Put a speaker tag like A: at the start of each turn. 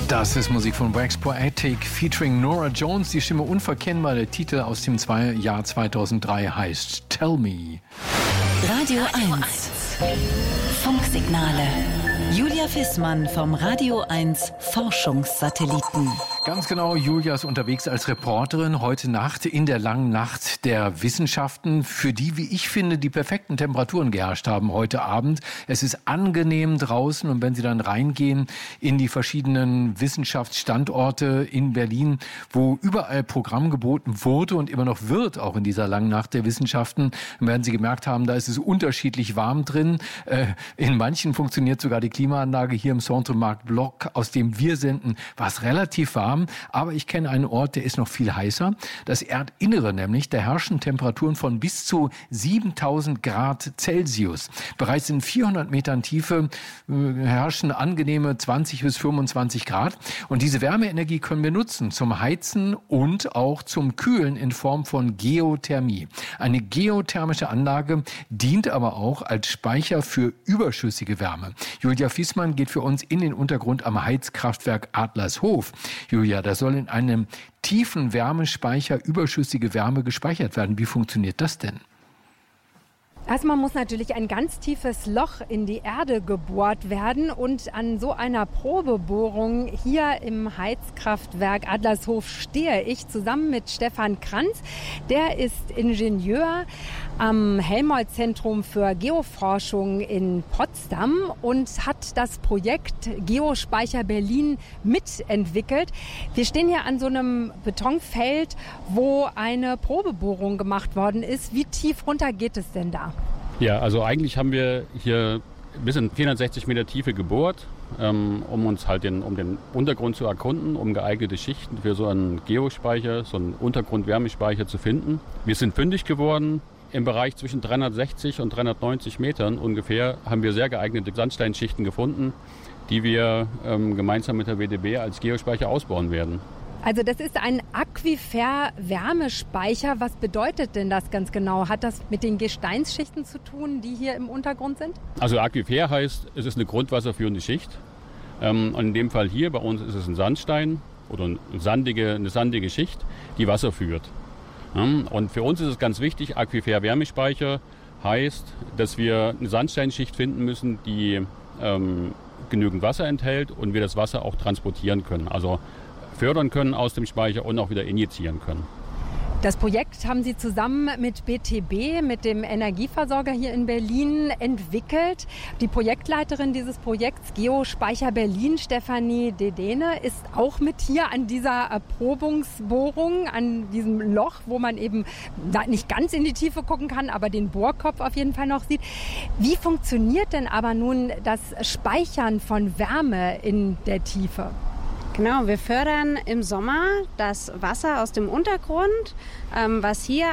A: Das ist Musik von Wax Poetic featuring Norah Jones. Die Stimme unverkennbar. Der Titel aus dem Jahr 2003 heißt Tell Me.
B: Radio 1. Funksignale. Julia Fissmann vom Radio 1 Forschungssatelliten.
A: Ganz genau, Julia ist unterwegs als Reporterin heute Nacht in der langen Nacht der Wissenschaften, für die, wie ich finde, die perfekten Temperaturen geherrscht haben heute Abend. Es ist angenehm draußen und wenn Sie dann reingehen in die verschiedenen Wissenschaftsstandorte in Berlin, wo überall Programm geboten wurde und immer noch wird, auch in dieser langen Nacht der Wissenschaften, dann werden Sie gemerkt haben, da ist es unterschiedlich warm drin. In manchen funktioniert sogar die Klimaanlage. Hier im Centre Marc Bloch, aus dem wir senden, war es relativ warm. Aber ich kenne einen Ort, der ist noch viel heißer. Das Erdinnere nämlich, da herrschen Temperaturen von bis zu 7000 Grad Celsius. Bereits in 400 Metern Tiefe herrschen angenehme 20 bis 25 Grad. Und diese Wärmeenergie können wir nutzen zum Heizen und auch zum Kühlen in Form von Geothermie. Eine geothermische Anlage dient aber auch als Speicher für überschüssige Wärme. Julia Fissmann geht für uns in den Untergrund am Heizkraftwerk Adlershof. Julia, da soll in einem tiefen Wärmespeicher überschüssige Wärme gespeichert werden. Wie funktioniert das denn?
C: Erstmal muss natürlich ein ganz tiefes Loch in die Erde gebohrt werden und an so einer Probebohrung hier im Heizkraftwerk Adlershof stehe ich zusammen mit Stefan Kranz. Der ist Ingenieur am Helmholtz-Zentrum für Geoforschung in Potsdam und hat das Projekt Geospeicher Berlin mitentwickelt. Wir stehen hier an so einem Betonfeld, wo eine Probebohrung gemacht worden ist. Wie tief runter geht es denn da?
D: Ja, also eigentlich haben wir hier bis in 460 Meter Tiefe gebohrt, um uns halt den Untergrund zu erkunden, um geeignete Schichten für so einen Geospeicher, so einen Untergrundwärmespeicher zu finden. Wir sind fündig geworden. Im Bereich zwischen 360 und 390 Metern ungefähr haben wir sehr geeignete Sandsteinschichten gefunden, die wir gemeinsam mit der WDB als Geospeicher ausbauen werden.
C: Also das ist ein Aquifer-Wärmespeicher. Was bedeutet denn das ganz genau? Hat das mit den Gesteinsschichten zu tun, die hier im Untergrund sind?
D: Also Aquifer heißt, es ist eine grundwasserführende Schicht. Und in dem Fall hier bei uns ist es ein Sandstein oder eine sandige Schicht, die Wasser führt. Und für uns ist es ganz wichtig, Aquifer-Wärmespeicher heißt, dass wir eine Sandsteinschicht finden müssen, die genügend Wasser enthält und wir das Wasser auch transportieren können. Also fördern können aus dem Speicher und auch wieder injizieren können.
C: Das Projekt haben Sie zusammen mit BTB, mit dem Energieversorger hier in Berlin, entwickelt. Die Projektleiterin dieses Projekts Geospeicher Berlin, Stefanie Dedene, ist auch mit hier an dieser Erprobungsbohrung, an diesem Loch, wo man eben nicht ganz in die Tiefe gucken kann, aber den Bohrkopf auf jeden Fall noch sieht. Wie funktioniert denn aber nun das Speichern von Wärme in der Tiefe?
E: Genau, wir fördern im Sommer das Wasser aus dem Untergrund, was hier